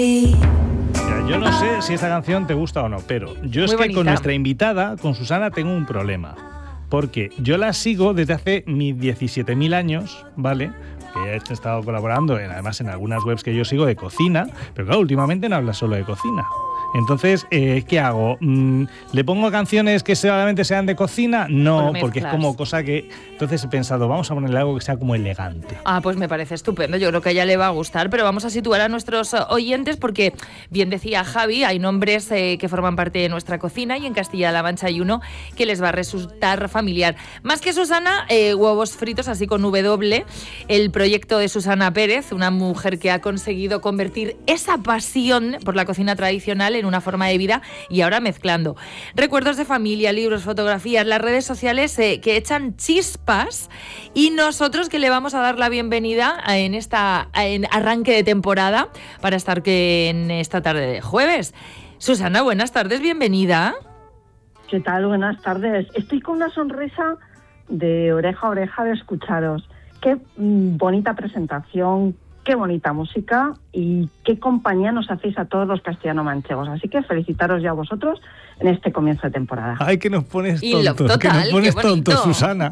Mira, yo no sé si esta canción te gusta o no, pero yo es que con nuestra invitada, con Susana, tengo un problema. Porque yo la sigo desde hace mis 17.000 años, ¿vale? Que he estado colaborando, además en algunas webs que yo sigo de cocina, pero claro, últimamente no habla solo de cocina. Entonces, ¿qué hago? ¿Le pongo canciones que solamente sean de cocina? No, porque es como cosa que... Entonces he pensado, vamos a ponerle algo que sea como elegante. Pues me parece estupendo, yo creo que a ella le va a gustar, pero vamos a situar a nuestros oyentes porque, bien decía Javi, hay nombres que forman parte de nuestra cocina y en Castilla-La Mancha hay uno que les va a resultar familiar. Más que Susana, Huevos Fritos, así con W, el proyecto de Susana Pérez, una mujer que ha conseguido convertir esa pasión por la cocina tradicional en una forma de vida y ahora mezclando recuerdos de familia, libros, fotografías, las redes sociales que echan chispas y nosotros que le vamos a dar la bienvenida en arranque de temporada para estar en esta tarde de jueves. Susana, buenas tardes, bienvenida. ¿Qué tal? Buenas tardes. Estoy con una sonrisa de oreja a oreja de escucharos. Qué bonita presentación, qué bonita música y qué compañía nos hacéis a todos los castellano-manchegos. Así que felicitaros ya a vosotros en este comienzo de temporada. Ay, que nos pones tontos, que nos pones tontos, Susana.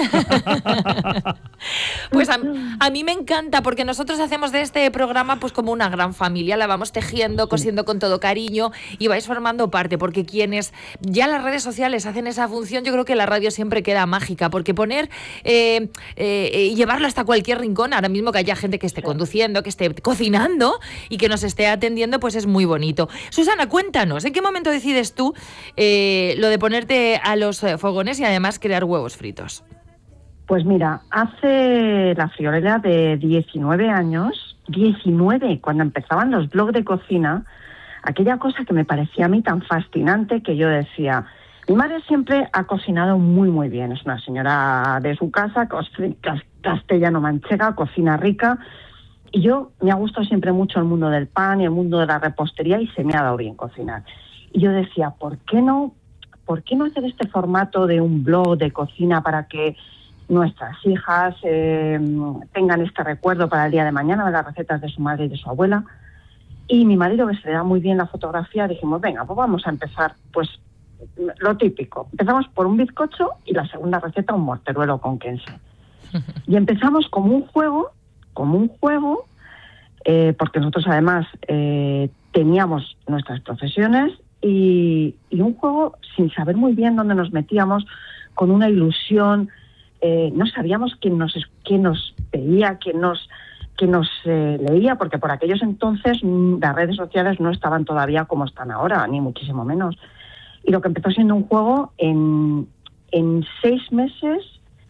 Pues a mí me encanta porque nosotros hacemos de este programa pues como una gran familia, la vamos tejiendo, cosiendo con todo cariño y vais formando parte, porque quienes ya las redes sociales hacen esa función, yo creo que la radio siempre queda mágica, porque poner llevarlo hasta cualquier rincón, ahora mismo que haya gente que esté conduciendo, que esté cocinando y que nos esté atendiendo, pues es muy bonito. Susana, cuéntanos, ¿en qué momento decides tú lo de ponerte a los fogones y además crear huevos fritos? Pues mira, hace la friolera de 19 años, 19, cuando empezaban los blogs de cocina, aquella cosa que me parecía a mí tan fascinante que yo decía, mi madre siempre ha cocinado muy muy bien, es una señora de su casa, castellano-manchega, cocina rica, y yo me ha gustado siempre mucho el mundo del pan y el mundo de la repostería y se me ha dado bien cocinar. Y yo decía, ¿por qué no hacer este formato de un blog de cocina para que nuestras hijas tengan este recuerdo para el día de mañana de las recetas de su madre y de su abuela? Y mi marido, que se le da muy bien la fotografía, dijimos, venga, pues vamos a empezar, pues lo típico. Empezamos por un bizcocho y la segunda receta un morteruelo con quense. Y empezamos como un juego, porque nosotros además teníamos nuestras profesiones y un juego sin saber muy bien dónde nos metíamos, con una ilusión. No sabíamos quién nos veía, quién nos leía, porque por aquellos entonces las redes sociales no estaban todavía como están ahora, ni muchísimo menos. Y lo que empezó siendo un juego, en 6 meses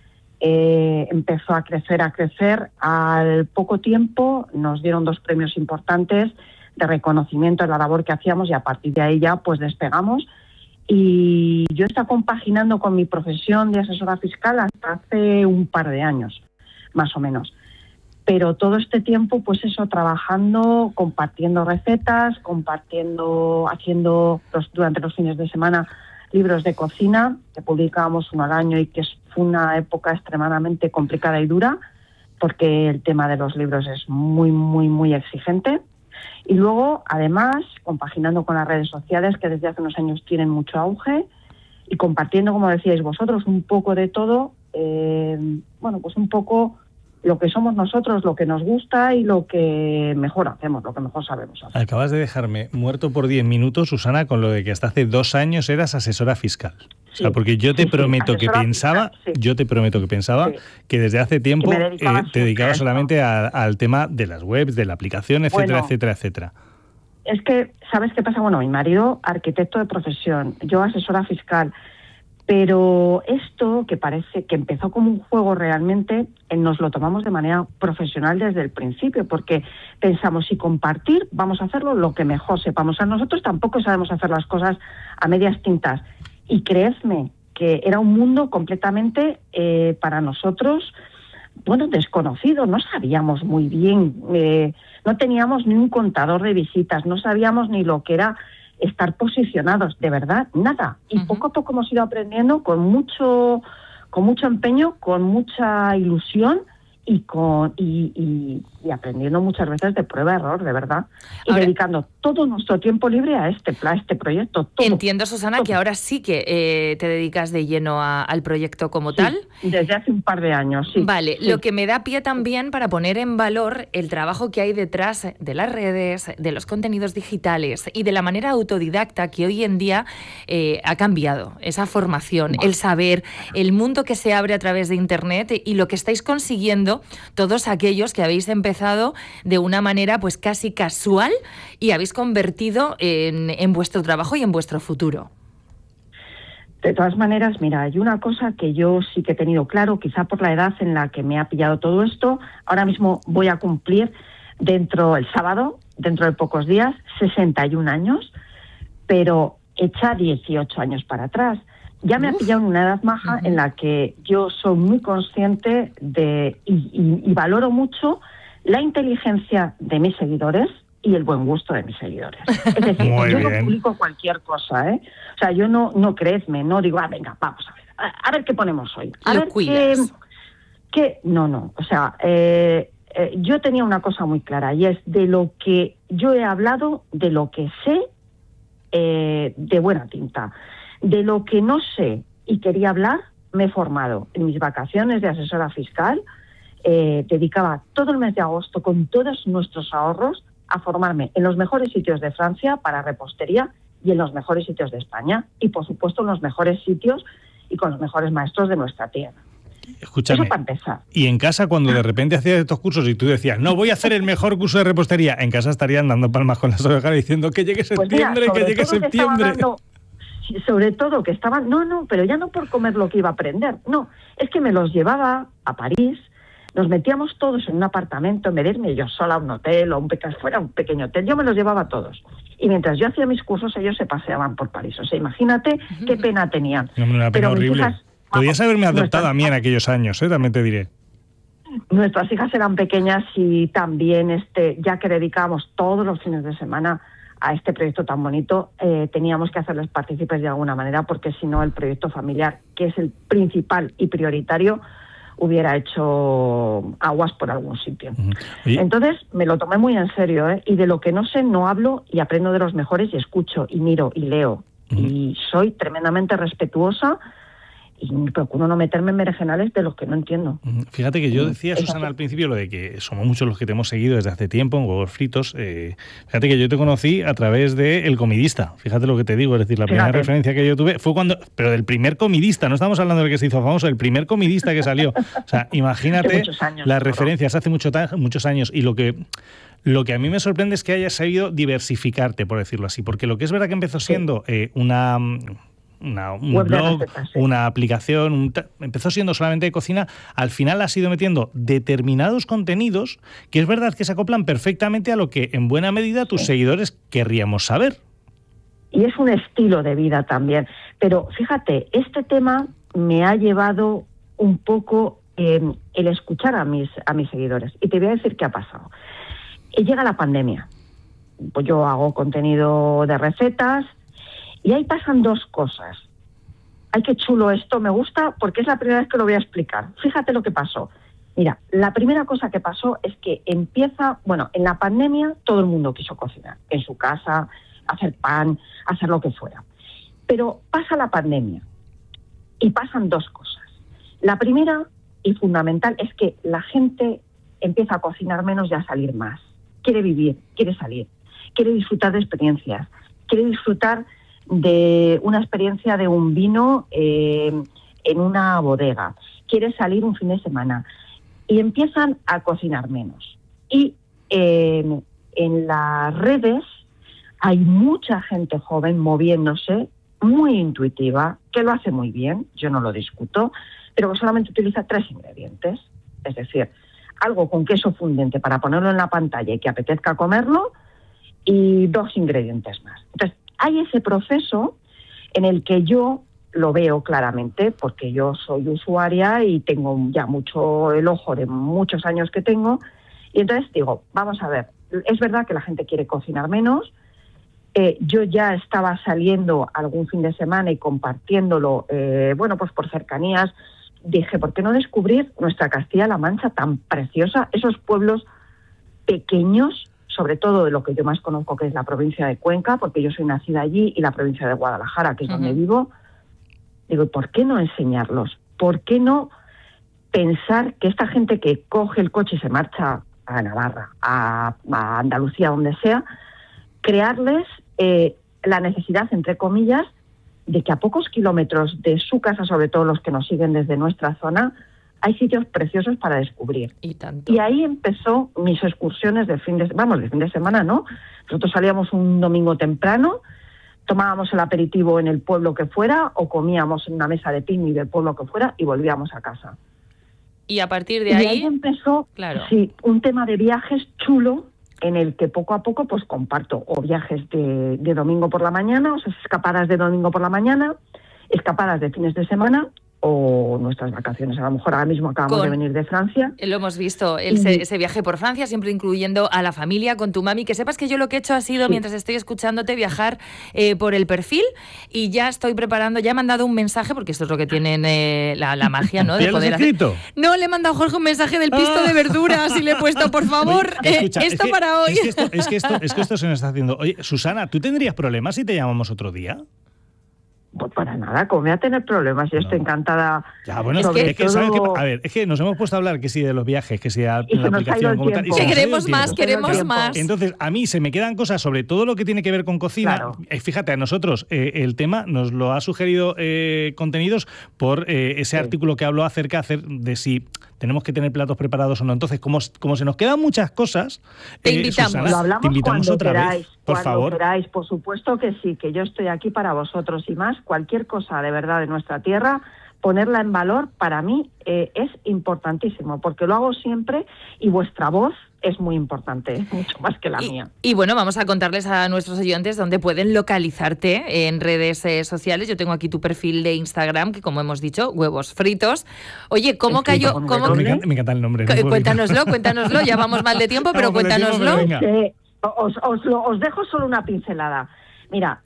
empezó a crecer. Al poco tiempo nos dieron 2 premios importantes de reconocimiento de la labor que hacíamos y a partir de ahí ya pues despegamos. Y yo he estado compaginando con mi profesión de asesora fiscal hasta hace un par de años, más o menos. Pero todo este tiempo, pues eso, trabajando, compartiendo recetas, haciendo durante los fines de semana libros de cocina, que publicábamos uno al año y que fue una época extremadamente complicada y dura, porque el tema de los libros es muy, muy, muy exigente. Y luego, además, compaginando con las redes sociales, que desde hace unos años tienen mucho auge, y compartiendo, como decíais vosotros, un poco de todo, pues un poco lo que somos nosotros, lo que nos gusta y lo que mejor hacemos, lo que mejor sabemos hacer. Acabas de dejarme muerto por 10 minutos, Susana, con lo de que hasta hace 2 años eras asesora fiscal. Sí, o sea, porque yo te prometo que pensaba, que desde hace tiempo te dedicabas solamente al tema de las webs, de la aplicación, etcétera, etcétera. Es que, ¿sabes qué pasa? Bueno, mi marido, arquitecto de profesión, yo asesora fiscal, pero esto que parece que empezó como un juego realmente, nos lo tomamos de manera profesional desde el principio, porque pensamos, si compartir, vamos a hacerlo lo que mejor sepamos. A nosotros tampoco sabemos hacer las cosas a medias tintas. Y creedme que era un mundo completamente para nosotros, desconocido. No sabíamos muy bien, no teníamos ni un contador de visitas, no sabíamos ni lo que era estar posicionados, de verdad, nada. Y poco a poco hemos ido aprendiendo con mucho empeño, con mucha ilusión y aprendiendo muchas veces de prueba-error, de verdad, y ahora, dedicando todo nuestro tiempo libre a este proyecto. Todo, entiendo, Susana, que ahora sí que te dedicas de lleno al proyecto como tal. Desde hace un par de años, sí. Vale, sí. Lo que me da pie también para poner en valor el trabajo que hay detrás de las redes, de los contenidos digitales y de la manera autodidacta que hoy en día ha cambiado esa formación, el saber, el mundo que se abre a través de Internet y lo que estáis consiguiendo todos aquellos que habéis empezado de una manera pues casi casual y habéis convertido en vuestro trabajo y en vuestro futuro. De todas maneras, mira, hay una cosa que yo sí que he tenido claro, quizá por la edad en la que me ha pillado todo esto. Ahora mismo voy a cumplir el sábado, dentro de pocos días, 61 años, pero echa 18 años para atrás. Ya me ha pillado en una edad maja en la que yo soy muy consciente y valoro mucho la inteligencia de mis seguidores y el buen gusto de mis seguidores. Es decir, yo no publico cualquier cosa, ¿eh? O sea, yo no creedme, no digo, venga, vamos a ver qué ponemos hoy. A ver qué... No. O sea, yo tenía una cosa muy clara y es de lo que yo he hablado, de lo que sé de buena tinta. De lo que no sé y quería hablar, me he formado. En mis vacaciones de asesora fiscal, dedicaba todo el mes de agosto con todos nuestros ahorros a formarme en los mejores sitios de Francia para repostería y en los mejores sitios de España. Y, por supuesto, en los mejores sitios y con los mejores maestros de nuestra tierra. Escúchame, eso para empezar. Y en casa, cuando de repente hacías estos cursos y tú decías, no, voy a hacer el mejor curso de repostería, en casa estarían dando palmas con las orejas diciendo que llegue septiembre, que llegue septiembre. Sobre todo que estaban, pero ya no por comer lo que iba a aprender, no, es que me los llevaba a París, nos metíamos todos en un apartamento, en vez de irme yo sola a un hotel o fuera un pequeño hotel, yo me los llevaba a todos. Y mientras yo hacía mis cursos, ellos se paseaban por París. O sea, imagínate qué pena tenían. No, una pena horrible. Hijas, podías haberme adoptado a mí en aquellos años, también te diré. Nuestras hijas eran pequeñas y también, ya que dedicábamos todos los fines de semana a este proyecto tan bonito, teníamos que hacerles partícipes de alguna manera, porque si no el proyecto familiar, que es el principal y prioritario, hubiera hecho aguas por algún sitio. Entonces me lo tomé muy en serio, y de lo que no sé no hablo y aprendo de los mejores y escucho y miro y leo. Y soy tremendamente respetuosa y procuro no meterme en berenjenales de los que no entiendo. Fíjate que yo decía, Susana, al principio, lo de que somos muchos los que te hemos seguido desde hace tiempo en Huevos Fritos. Fíjate que yo te conocí a través de El Comidista. Fíjate lo que te digo, es decir, la primera referencia que yo tuve fue pero del primer comidista, no estamos hablando del que se hizo famoso, el primer comidista que salió. O sea, imagínate las referencias hace muchos años, y lo que a mí me sorprende es que hayas sabido diversificarte, por decirlo así, porque lo que es verdad que empezó siendo un blog, una aplicación, empezó siendo solamente de cocina, al final has ido metiendo determinados contenidos que es verdad que se acoplan perfectamente a lo que en buena medida tus seguidores querríamos saber. Y es un estilo de vida también. Pero fíjate, este tema me ha llevado un poco el escuchar a mis seguidores. Y te voy a decir qué ha pasado. Llega la pandemia. Pues yo hago contenido de recetas, y ahí pasan dos cosas. Ay, qué chulo esto, me gusta porque es la primera vez que lo voy a explicar. Fíjate lo que pasó. Mira, la primera cosa que pasó es que en la pandemia todo el mundo quiso cocinar, en su casa, hacer pan, hacer lo que fuera. Pero pasa la pandemia y pasan dos cosas. La primera y fundamental es que la gente empieza a cocinar menos y a salir más. Quiere vivir, quiere salir, quiere disfrutar de experiencias, quiere disfrutar de una experiencia de un vino en una bodega, quiere salir un fin de semana y empiezan a cocinar menos. Y en las redes hay mucha gente joven moviéndose, muy intuitiva, que lo hace muy bien, yo no lo discuto, pero que solamente utiliza 3 ingredientes, es decir, algo con queso fundente para ponerlo en la pantalla y que apetezca comerlo, y 2 ingredientes más. Entonces, hay ese proceso en el que yo lo veo claramente, porque yo soy usuaria y tengo ya mucho el ojo de muchos años que tengo, y entonces digo, vamos a ver, es verdad que la gente quiere cocinar menos. Yo ya estaba saliendo algún fin de semana y compartiéndolo, pues por cercanías, dije, ¿por qué no descubrir nuestra Castilla-La Mancha tan preciosa? Esos pueblos pequeños, sobre todo de lo que yo más conozco, que es la provincia de Cuenca, porque yo soy nacida allí, y la provincia de Guadalajara, que es donde vivo. Digo, ¿por qué no enseñarlos? ¿Por qué no pensar que esta gente que coge el coche y se marcha a Navarra, a Andalucía, donde sea, crearles la necesidad, entre comillas, de que a pocos kilómetros de su casa, sobre todo los que nos siguen desde nuestra zona, hay sitios preciosos para descubrir. Y ahí empezó mis excursiones de fin de semana, ¿no? Nosotros salíamos un domingo temprano, tomábamos el aperitivo en el pueblo que fuera o comíamos en una mesa de picnic del pueblo que fuera y volvíamos a casa. Y a partir de ahí empezó, claro, sí, un tema de viajes chulo en el que poco a poco pues comparto o viajes de domingo por la mañana, o sea, escapadas de domingo por la mañana, escapadas de fines de semana o nuestras vacaciones. A lo mejor ahora mismo acabamos de venir de Francia. Lo hemos visto, ese viaje por Francia, siempre incluyendo a la familia, con tu mami. Que sepas que yo lo que he hecho ha sido, mientras estoy escuchándote, viajar por el perfil, y ya estoy preparando, ya he mandado un mensaje, porque esto es lo que tienen la magia, ¿no? De poder hacer. No, le he mandado a Jorge un mensaje del pisto de verduras y le he puesto, por favor, escucha, esto para hoy. Es que esto se nos está haciendo. Oye, Susana, ¿tú tendrías problemas si te llamamos otro día? Pues para nada, como voy a tener problemas, yo estoy encantada. Ya, bueno, es que ¿sabes qué? A ver, es que nos hemos puesto a hablar que sí de los viajes, que sí de la aplicación como tal. Que queremos más. Entonces, a mí se me quedan cosas sobre todo lo que tiene que ver con cocina. Claro. Fíjate, a nosotros el tema nos lo ha sugerido Contenidos por ese artículo que habló acerca de si tenemos que tener platos preparados o no. Entonces, como se nos quedan muchas cosas, te invitamos. Susana, lo hablamos, te invitamos cuando otra queráis, vez, por favor. Queráis, por supuesto que sí, que yo estoy aquí para vosotros, y más, cualquier cosa de verdad de nuestra tierra, ponerla en valor para mí es importantísimo, porque lo hago siempre y vuestra voz es muy importante, mucho más que la mía. Y bueno, vamos a contarles a nuestros oyentes dónde pueden localizarte en redes sociales. Yo tengo aquí tu perfil de Instagram, que como hemos dicho, Huevos Fritos. Oye, ¿cómo cayó? Me encanta el nombre. Cuéntanoslo, ya vamos mal de tiempo, pero cuéntanoslo. Os dejo solo una pincelada. Mira,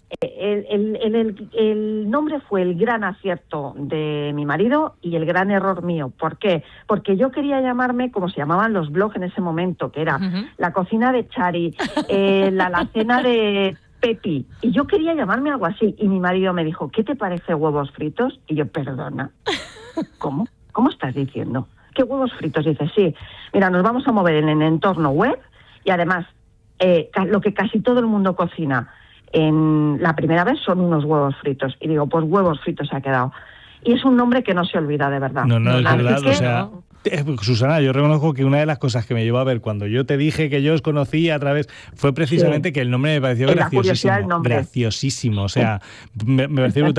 el nombre fue el gran acierto de mi marido y el gran error mío. ¿Por qué? Porque yo quería llamarme como se llamaban los blogs en ese momento, que era La Cocina de Chari, la Alacena de Pepi, y yo quería llamarme algo así, y mi marido me dijo, ¿qué te parece Huevos Fritos? Y yo, perdona, ¿cómo? ¿Cómo estás diciendo? ¿Qué huevos fritos? Dice, sí, mira, nos vamos a mover en el entorno web, y además lo que casi todo el mundo cocina en la primera vez son unos huevos fritos. Y digo, pues Huevos Fritos se ha quedado. Y es un nombre que no se olvida, de verdad. No, es verdad, o sea... Susana, yo reconozco que una de las cosas que me llevó a ver cuando yo te dije que yo os conocía a través fue precisamente que el nombre me pareció graciosísimo. Graciosísimo, o sea, me pareció brutal.